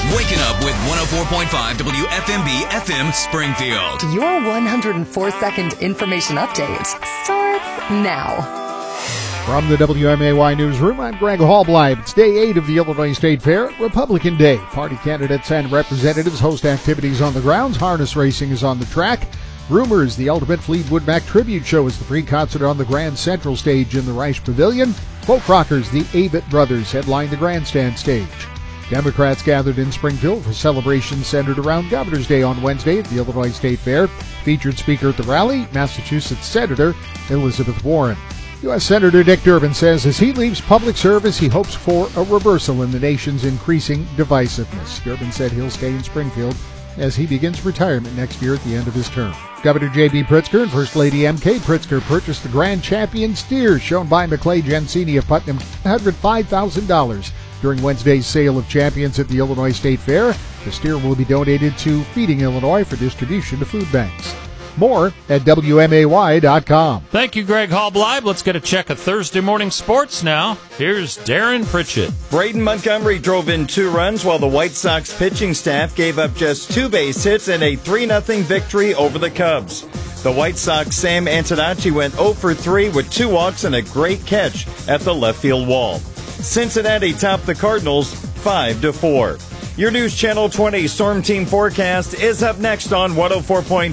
Waking up with 104.5 WFMB FM Springfield. Your 104-second information update starts now. From the WMAY Newsroom, I'm Greg Hallbleib. It's day 8 of the Illinois State Fair, Republican Day. Party candidates and representatives host activities on the grounds. Harness racing is on the track. Rumors, the Ultimate Fleetwood Mac Tribute Show is the free concert on the Grand Central Stage in the Reich Pavilion. Folk rockers, the Avett Brothers, headline the Grandstand Stage. Democrats gathered in Springfield for celebrations centered around Governor's Day on Wednesday at the Illinois State Fair. Featured speaker at the rally, Massachusetts Senator Elizabeth Warren. U.S. Senator Dick Durbin says as he leaves public service, he hopes for a reversal in the nation's increasing divisiveness. Durbin said he'll stay in Springfield as he begins retirement next year at the end of his term. Governor J.B. Pritzker and First Lady M.K. Pritzker purchased the Grand Champion steer shown by McClay Gensini of Putnam, $105,000 during Wednesday's sale of champions at the Illinois State Fair. The steer will be donated to Feeding Illinois for distribution to food banks. More at WMAY.com. Thank you, Greg Hallbleib. Let's get a check of Thursday morning sports now. Here's Darren Pritchett. Braden Montgomery drove in 2 runs while the White Sox pitching staff gave up just 2 base hits in a 3-0 victory over the Cubs. The White Sox' Sam Antonacci went 0 for 3 with 2 walks and a great catch at the left field wall. Cincinnati topped the Cardinals 5-4. Your News Channel 20 Storm Team forecast is up next on 104.5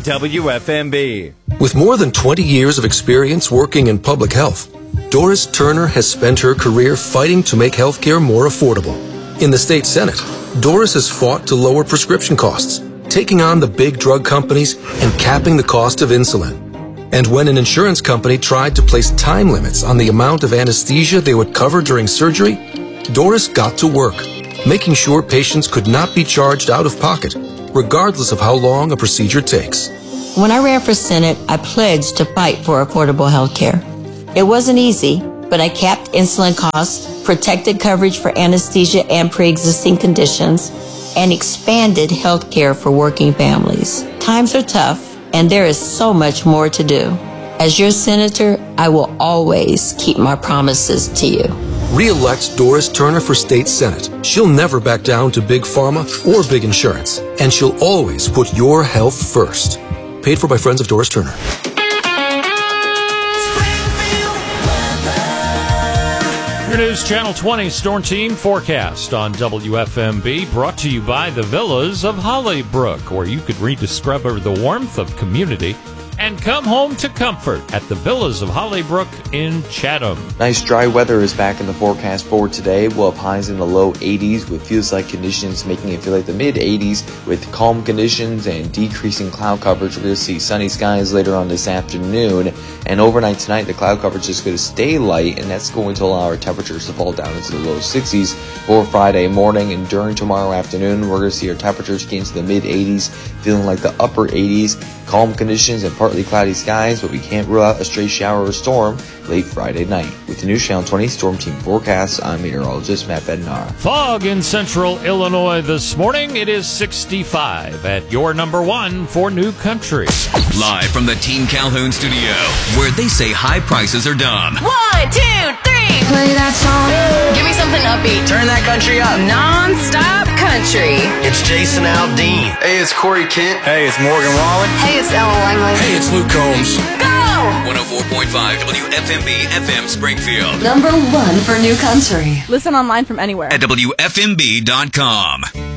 WFMB. With more than 20 years of experience working in public health, Doris Turner has spent her career fighting to make healthcare more affordable. In the state Senate, Doris has fought to lower prescription costs, taking on the big drug companies and capping the cost of insulin. And when an insurance company tried to place time limits on the amount of anesthesia they would cover during surgery, Doris got to work, making sure patients could not be charged out of pocket, regardless of how long a procedure takes. When I ran for Senate, I pledged to fight for affordable health care. It wasn't easy, but I capped insulin costs, protected coverage for anesthesia and pre-existing conditions, and expanded health care for working families. Times are tough, and there is so much more to do. As your senator, I will always keep my promises to you. Re-elect Doris Turner for State Senate. She'll never back down to big pharma or big insurance, and she'll always put your health first. Paid for by Friends of Doris Turner. Your News Channel 20 Storm Team forecast on WFMB, brought to you by the Villas of Hollybrook, where you could rediscover the warmth of community and come home to comfort at the Villas of Hollybrook in Chatham. Nice dry weather is back in the forecast for today. We'll have highs in the low 80s with feels-like conditions making it feel like the mid-80s with calm conditions and decreasing cloud coverage. We're going to see sunny skies later on this afternoon. And overnight tonight, the cloud coverage is going to stay light, and that's going to allow our temperatures to fall down into the low 60s for Friday morning. And during tomorrow afternoon, we're going to see our temperatures get into the mid-80s, feeling like the upper 80s. Calm conditions and partly cloudy skies, but we can't rule out a stray shower or storm late Friday night. With the News Channel 20 Storm Team forecast, I'm meteorologist Matt Bednar. Fog in central Illinois this morning. It is 65 at your number 1 for New Country. Live from the Team Calhoun studio, where they say high prices are dumb. 1, 2, 3. Play that song. Give me something upbeat. Turn that country up. Non-stop country. It's Jason Aldean. Hey, it's Corey Kent. Hey, it's Morgan Wallen. Hey, it's Ella Langley. Hey, it's Luke Combs. Go! 104.5 WFMB FM Springfield. Number 1 for New Country. Listen online from anywhere At WFMB.com.